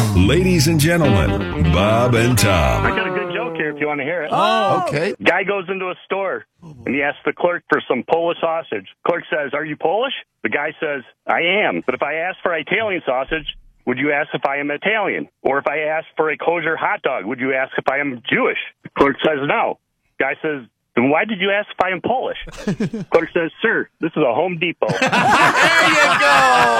Ladies and gentlemen, Bob and Tom. I got a good joke here if you want to hear it. Oh, okay. Guy goes into a store, and he asks the clerk for some Polish sausage. Clerk says, "Are you Polish?" The guy says, "I am. But if I ask for Italian sausage, would you ask if I am Italian? Or if I ask for a kosher hot dog, would you ask if I am Jewish?" The clerk says, "No." Guy says, "Then why did you ask if I am Polish?" Clerk says, "Sir, this is a Home Depot." There you go.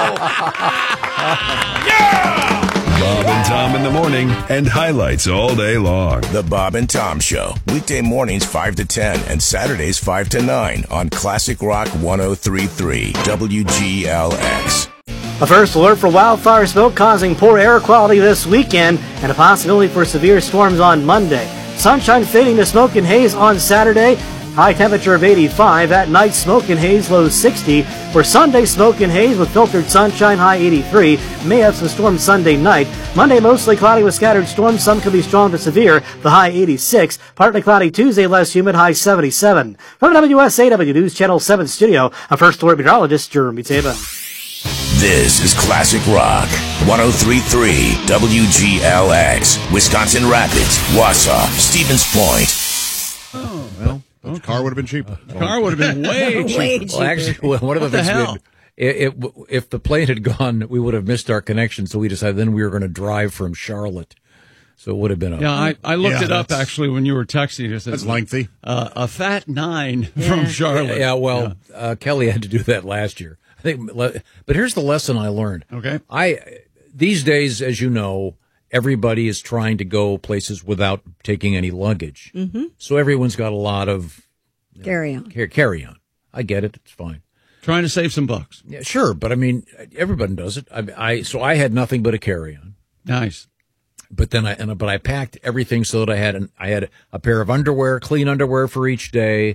Bob and Tom in the morning and highlights all day long. The Bob and Tom Show. Weekday mornings 5 to 10 and Saturdays 5 to 9 on Classic Rock 103.3 WGLX. A first alert for wildfire smoke causing poor air quality this weekend and a possibility for severe storms on Monday. Sunshine fading to smoke and haze on Saturday. High temperature of 85. At night, smoke and haze, low 60. For Sunday, smoke and haze with filtered sunshine, high 83. May have some storms Sunday night. Monday, mostly cloudy with scattered storms. Some could be strong to severe, the high 86. Partly cloudy Tuesday, less humid, high 77. From WSAW News Channel 7 studio, a first alert meteorologist, Jeremy Tabin. This is Classic Rock 103.3 WGLX. Wisconsin Rapids, Wausau, Stevens Point. Oh, well. The car would have been cheaper. The car would have been way cheaper. Well, actually, one of the things if the plane had gone, we would have missed our connection. So we decided then we were going to drive from Charlotte. So it would have been I looked it up actually when you were texting. It said, that's lengthy. A fat 9 from Charlotte. Kelly had to do that last year. I think, but here's the lesson I learned. Okay. These days, as you know, everybody is trying to go places without taking any luggage. Mm-hmm. So everyone's got a lot of carry-on. Carry-on. I get it. It's fine. Trying to save some bucks. Yeah, sure. But I mean, everybody does it. So I had nothing but a carry-on. Nice. But then I packed everything so that I had a pair of underwear, clean underwear for each day.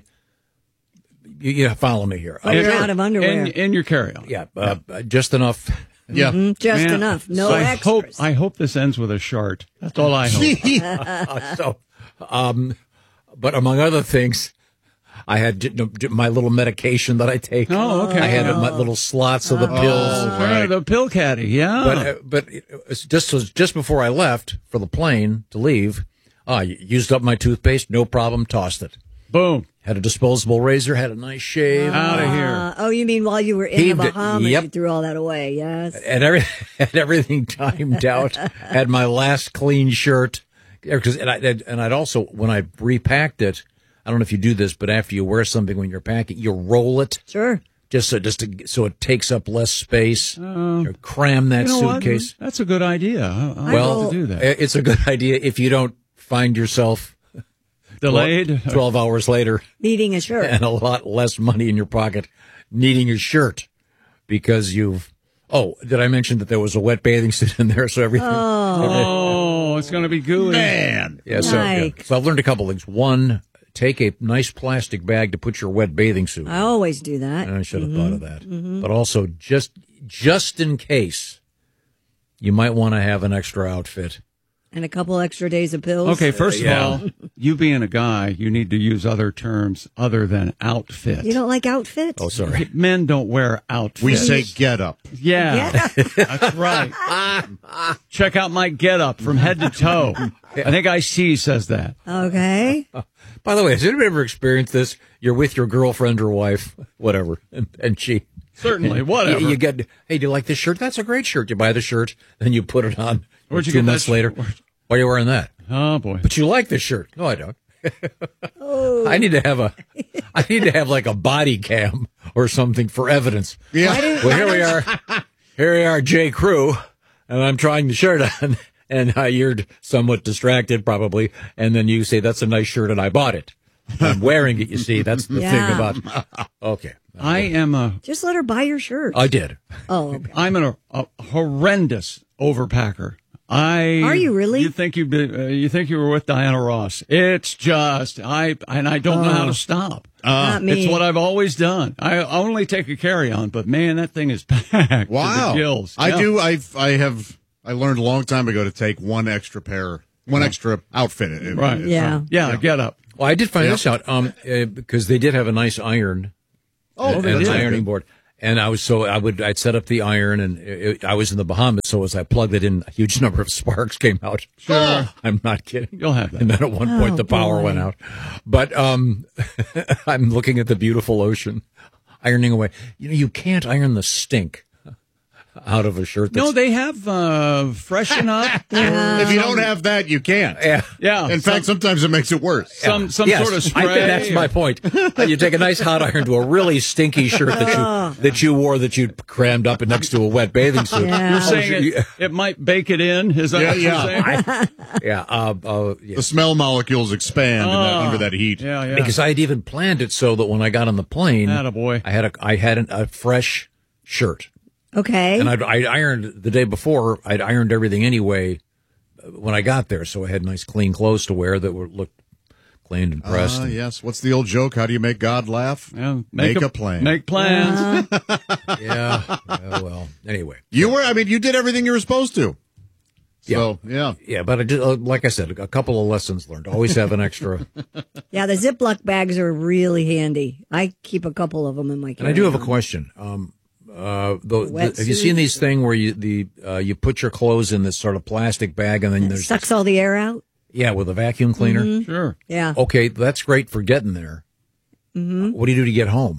You follow me here. You're out of underwear. In your carry-on. Yeah, just enough. Yeah, just enough. No extras. I hope this ends with a shart. That's all I hope. But among other things, I had my little medication that I take. Oh, okay. I had my little slots of the pills. Right. The pill caddy. Yeah. But just before I left for the plane to leave, used up my toothpaste. No problem. Tossed it. Boom. Had a disposable razor, had a nice shave. Out of here. Oh, you mean while you were in the Bahamas, you threw all that away, yes? And had everything timed out. Had my last clean shirt. And I'd also, when I repacked it, I don't know if you do this, but after you wear something when you're packing, you roll it. Sure. So it takes up less space. Cram that suitcase. What? That's a good idea. I'll have to do that. It's a good idea if you don't find yourself delayed 12 hours later, needing a shirt and a lot less money in your pocket, needing a shirt because did I mention that there was a wet bathing suit in there? So everything. Oh, it's going to be gooey, man. Yeah. So I've learned a couple things. One, take a nice plastic bag to put your wet bathing suit. I always do that. And I should have thought of that. Mm-hmm. But also, just in case, you might want to have an extra outfit. And a couple extra days of pills. Okay, first of all, you being a guy, you need to use other terms other than outfit. You don't like outfit? Oh, sorry. Men don't wear outfits. We say get up. Yeah, that's right. Check out my get up from head to toe. I think IC says that. Okay. By the way, has anybody ever experienced this? You're with your girlfriend or wife, whatever, and she... Certainly, whatever. You get, hey, do you like this shirt? That's a great shirt. You buy the shirt, then you put it on. Where'd you 2 get months later? Why are you wearing that? Oh, boy. But you like this shirt. No, I don't. I need to have like a body cam or something for evidence. Yeah. Well, here we are. Here we are, J. Crew, and I'm trying the shirt on, and you're somewhat distracted probably, and then you say, that's a nice shirt, and I bought it. I'm wearing it, you see. That's the thing about... Okay. Just let her buy your shirt. I did. Oh, okay. I'm a horrendous overpacker. Are you really? You think you were with Diana Ross? It's just I don't know how to stop. Not me. It's what I've always done. I only take a carry-on, but man, that thing is packed. Wow. To the gills. I Yeah. do. I learned a long time ago to take one extra outfit. Right. Yeah. Get up. Well, I did find this out because they did have a nice iron. Oh, they an did. ironing board. And I'd set up the iron, and I was in the Bahamas, so as I plugged it in, a huge number of sparks came out. Sure. I'm not kidding. You'll have that. And then at one point, the power went out. But I'm looking at the beautiful ocean, ironing away. You can't iron the stink out of a shirt. No, they have Freshen Up. If you don't have that, you can't. Yeah. In fact, sometimes it makes it worse. Some Yes, sort of spray. I think that's my point. You take a nice hot iron to a really stinky shirt that you wore that you crammed up next to a wet bathing suit. Yeah. You're saying it might bake it in? Is that what you're saying? Yeah. The smell molecules expand under that heat. Yeah. Because I had even planned it so that when I got on the plane, Attaboy. I had a fresh shirt. Okay. And I ironed the day before. I'd ironed everything anyway when I got there, so I had nice, clean clothes to wear that looked cleaned and pressed. Yes. What's the old joke? How do you make God laugh? Yeah, Make a plan. Make plans. Yeah. Well, anyway. You did everything you were supposed to. So, Yeah, but I did, like I said, a couple of lessons learned. Always have an extra. Yeah, the Ziploc bags are really handy. I keep a couple of them in my And I do have a carry-on. question. Have you seen these thing where you put your clothes in this sort of plastic bag and then there's Sucks all the air out? with a vacuum cleaner? Sure. Yeah. Okay, that's great for getting there. Mm-hmm. What do you do to get home?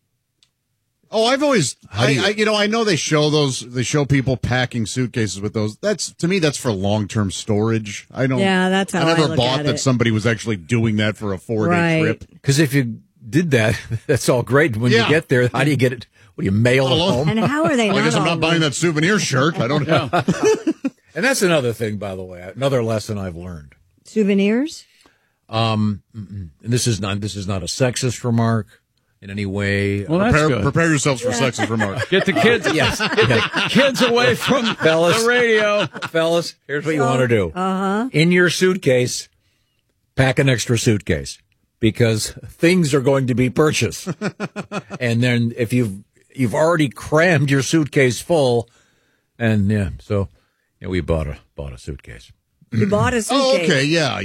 Oh, I've always, I know they show people packing suitcases with those. To me, that's for long-term storage. Yeah, that's how I never look bought at that it. somebody was actually doing that for a 4-day Right. trip. Because if you did that, that's all great. When you get there, how do you get it? What do you mail it home? And how are they Well, I guess I'm all not buying that souvenir shirt. I don't know. And that's another thing, by the way, another lesson I've learned. souvenirs? And this is not a sexist remark in any way. Well, that's good. Prepare yourselves for sexist remarks. Get the kids. Yes. Get the kids away from the radio. Fellas, here's what you want to do. In your suitcase, pack an extra suitcase because things are going to be purchased. And then if you've already crammed your suitcase full, and we bought a suitcase. You bought a suitcase. Oh, okay, yeah.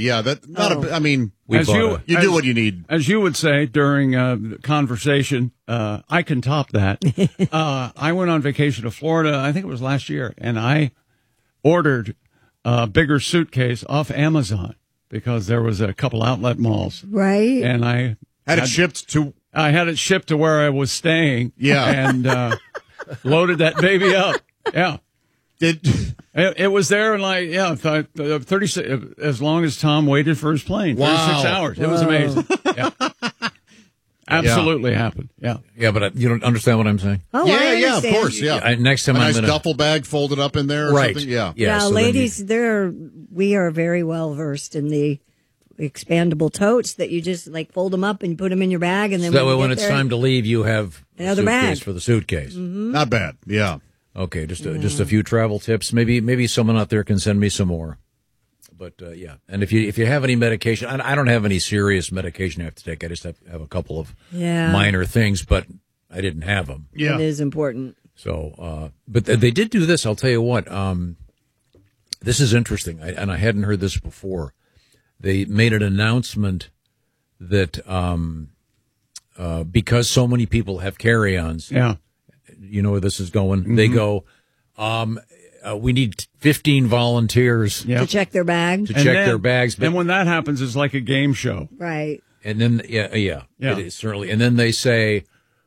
You do what you need. As you would say during the conversation, I can top that. I went on vacation to Florida, I think it was last year, and I ordered a bigger suitcase off Amazon because there was a couple outlet malls. Right. And I Had it shipped to. I had it shipped to where I was staying. Yeah. And loaded that baby up. Yeah. It was there in 36, as long as Tom waited for his plane. 36 hours. It was amazing. Yeah. Absolutely happened. Yeah. Yeah, but you don't understand what I'm saying? Oh, Yeah, I of understand. course, yeah. Next time A nice I'm gonna duffel bag folded up in there or right. something. Yeah. Yeah, so then ladies, we are very well versed in the expandable totes that you just fold them up and put them in your bag, and then that way you when get it's there- time to leave, you have Another a suitcase bag. for the suitcase. Not bad. Yeah. Okay, just a few travel tips. Maybe someone out there can send me some more. But and if you have any medication, I don't have any serious medication I have to take. I just have a couple of minor things, but I didn't have them. Yeah. It is important. So, but they did do this. I'll tell you what. This is interesting, and I hadn't heard this before. They made an announcement that because so many people have carry-ons, you know where this is going. Mm-hmm. They go, we need 15 volunteers To check their bag. to check their bags. And when that happens, it's like a game show. Right. And then, it is certainly. And then they say,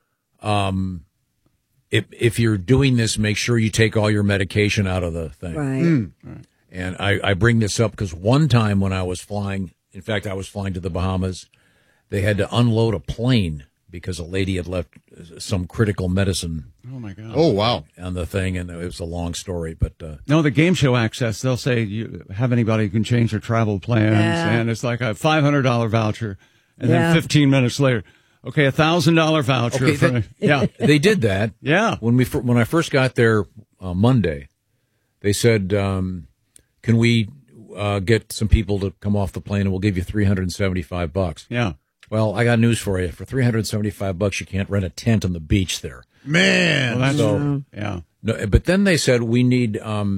if you're doing this, make sure you take all your medication out of the thing. Right. And I bring this up because one time when I was flying, in fact, I was flying to the Bahamas, they had to unload a plane because a lady had left some critical medicine. Oh, my God. Oh, wow. On the thing, and it was a long story, but No, the game show access, they'll say, you have anybody who can change their travel plans, and it's like a $500 voucher, and then 15 minutes later, okay, $1,000 voucher. Okay, they did that. Yeah. When I first got there Monday, they said, "Can we get some people to come off the plane, and we'll give you $375." Yeah. Well, I got news for you. For $375, you can't rent a tent on the beach there. Man. Well, that's So- yeah. No, but then they said we need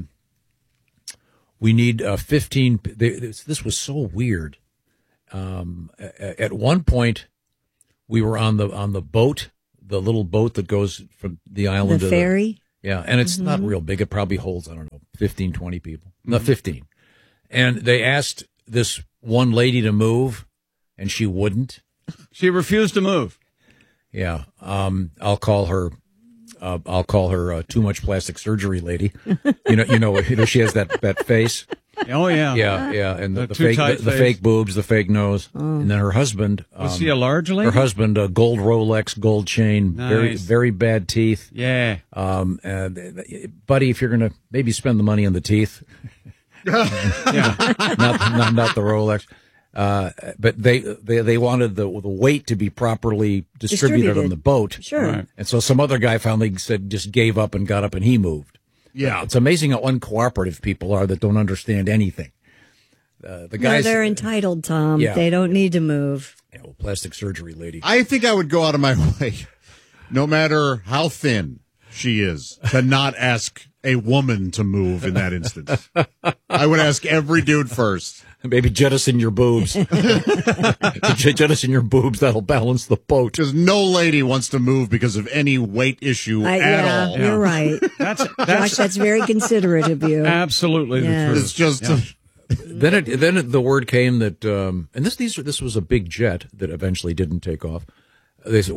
15. This was so weird. At one point, we were on the boat the little boat that goes from the island The to ferry? Yeah, and it's not real big. It probably holds, I don't know, 15, 20 people. No, 15. And they asked this one lady to move, and she wouldn't. She refused to move. Yeah, I'll call her too much plastic surgery lady. You know, she has that face. Oh yeah, Yeah, and the too fake tight the face. fake boobs, the fake nose, and then her husband. Was he a large lady? Her husband, a gold Rolex, gold chain, very Nice. very bad teeth. Yeah. Buddy, if you're gonna maybe spend the money on the teeth, Yeah. not the Rolex. But they wanted the weight to be properly distributed on the boat. Sure. Right. And so some other guy finally said, just gave up and got up and he moved. Yeah. It's amazing how uncooperative people are that don't understand anything. The No, guys, they're entitled, Tom. Yeah. They don't need to move. plastic surgery lady. I think I would go out of my way, no matter how thin she is, to not ask a woman to move in that instance. I would ask every dude first. Maybe jettison your boobs. Jettison your boobs. That'll balance the boat. Because no lady wants to move because of any weight issue at all. You're right. That's Josh, that's very considerate of you. absolutely Yeah. the truth. It's just Then the word came that, and this was a big jet that eventually didn't take off. They said,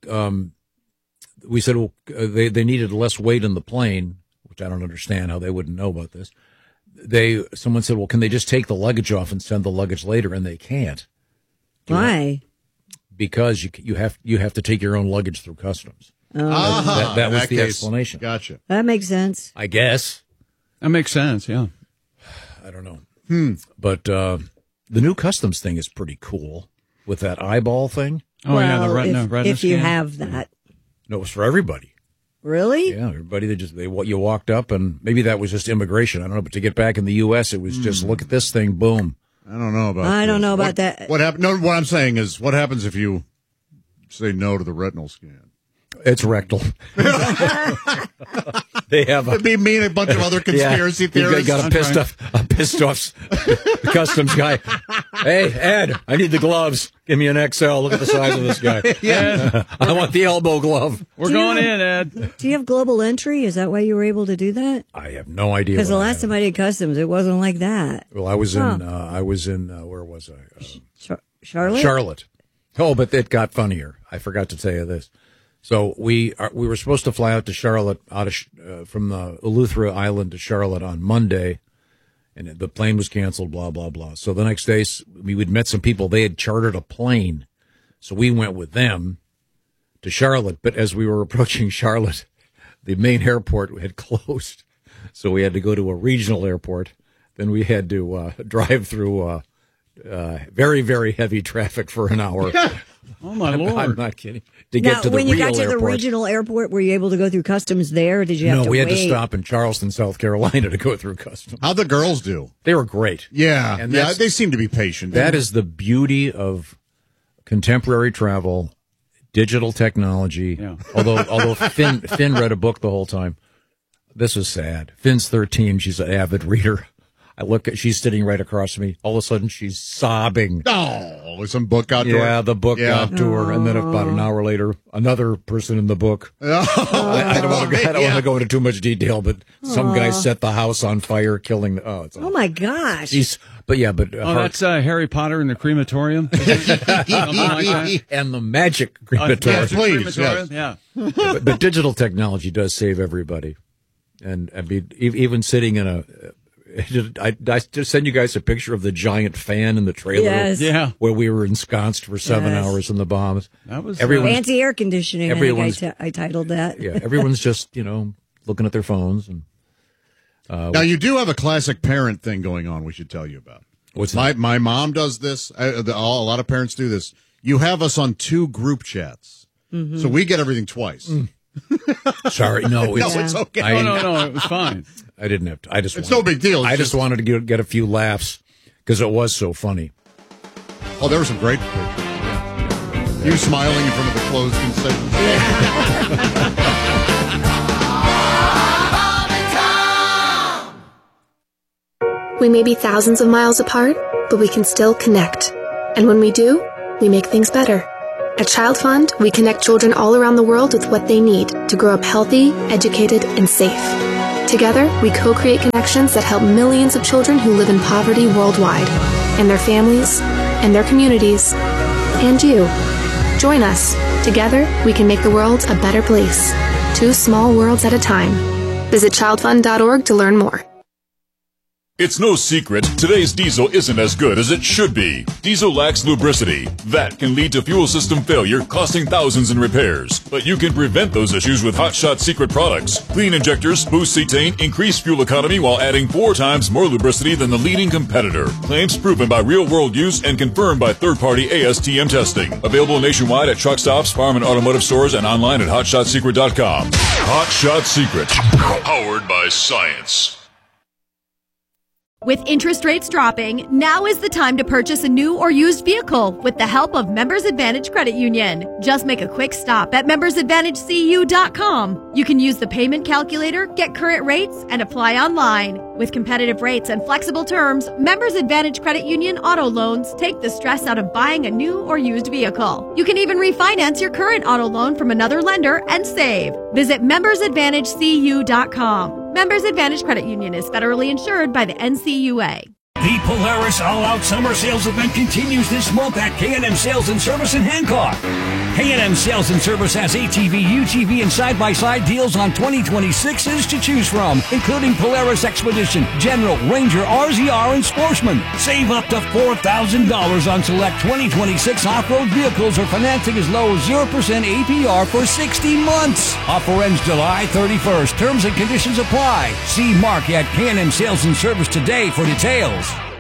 we said, they needed less weight in the plane, which I don't understand how they wouldn't know about this. Someone said, well, can they just take the luggage off and send the luggage later? And they can't. Why? Because you have to take your own luggage through customs. That was the explanation. Gotcha. That makes sense. I guess. That makes sense. Yeah. I don't know. But the new customs thing is pretty cool with that eyeball thing. Oh yeah, the Well, retina. if you scan. have that. No, it was for everybody. Really? Yeah, everybody you walked up and maybe that was just immigration. I don't know, but to get back in the U.S., it was just look at this thing, boom. I don't know about I don't this. know about that. What happened? No, what I'm saying is, what happens if you say no to the retinal scan? It's rectal. They have It'd be me and a bunch of other conspiracy theorists. You got a pissed off customs guy. Hey, Ed, I need the gloves. Give me an XL. Look at the size of this guy. Yeah. I want the elbow glove. We're going in, Ed. Do you have global entry? Is that why you were able to do that? I have no idea. Because the what I last have. time I did customs, it wasn't like that. Well, I was in where was I? Charlotte? Charlotte. Oh, but it got funnier. I forgot to tell you this. So we were supposed to fly out to Charlotte from the Eleuthera Island to Charlotte on Monday, and the plane was canceled. Blah blah blah. So the next day we'd met some people. They had chartered a plane, so we went with them to Charlotte. But as we were approaching Charlotte, the main airport had closed, so we had to go to a regional airport. Then we had to drive through very very heavy traffic for an hour. Oh my Lord! I'm not kidding. To get Now, to the when you real got to airport. the regional airport, were you able to go through customs there? Or did you have No, to we had wait? to stop in Charleston, South Carolina to go through customs. How'd the girls do? They were great. Yeah, And yeah, that's- they seem to be patient. That is the beauty of contemporary travel, digital technology. Yeah. Although Finn read a book the whole time. This is sad. Finn's 13. She's an avid reader. She's sitting right across from me. All of a sudden, she's sobbing. Oh, there's some book out there. Yeah, the book Yeah. got to her, and then about an hour later, another person in the book. I don't want to go into too much detail, but some guy set the house on fire, killing. It's Oh my gosh! That's Harry Potter in the crematorium. Something like that. and the magic crematorium. yes, please, Crematorium, yes. Yeah. But digital technology does save everybody, and I mean, even sitting in a. I just send you guys a picture of the giant fan in the trailer Yes. Yeah. where we were ensconced for 7 Yes. hours in the Bahamas. That was Fancy air conditioning. I think everyone's- I titled that. Yeah, everyone's just looking at their phones and. Now you do have a classic parent thing going on. We should tell you about. What's that? My mom does this. A lot of parents do this. You have us on 2 group chats, so we get everything twice. Sorry, no, It's okay. No, it was fine. I didn't have to. It's no big deal. It's I just just- wanted to get a few laughs because it was so funny. Oh, there were some great pictures. You smiling in front of the closed concession We may be thousands of miles apart, but we can still connect. And when we do, we make things better. At Child Fund, we connect children all around the world with what they need to grow up healthy, educated, and safe. Together, we co-create connections that help millions of children who live in poverty worldwide, and their families, and their communities, and you. Join us. Together, we can make the world a better place. 2 small worlds at a time. Visit childfund.org to learn more. It's no secret, today's diesel isn't as good as it should be. Diesel lacks lubricity. That can lead to fuel system failure, costing thousands in repairs. But you can prevent those issues with Hot Shot Secret products. Clean injectors, boost cetane, increase fuel economy while adding 4 times more lubricity than the leading competitor. Claims proven by real-world use and confirmed by third-party ASTM testing. Available nationwide at truck stops, farm and automotive stores, and online at hotshotsecret.com. Hot Shot Secret. Powered by science. With interest rates dropping, now is the time to purchase a new or used vehicle with the help of Members Advantage Credit Union. Just make a quick stop at membersadvantagecu.com. You can use the payment calculator, get current rates, and apply online. With competitive rates and flexible terms, Members Advantage Credit Union auto loans take the stress out of buying a new or used vehicle. You can even refinance your current auto loan from another lender and save. Visit membersadvantagecu.com. Members Advantage Credit Union is federally insured by the NCUA. The Polaris All-Out Summer Sales event continues this month at K&M Sales and Service in Hancock. K&M Sales and Service has ATV, UTV, and side-by-side deals on 2026s to choose from, including Polaris Expedition, General, Ranger, RZR, and Sportsman. Save up to $4,000 on select 2026 off-road vehicles or financing as low as 0% APR for 60 months. Offer ends July 31st. Terms and conditions apply. See Mark at K&M Sales and Service today for details.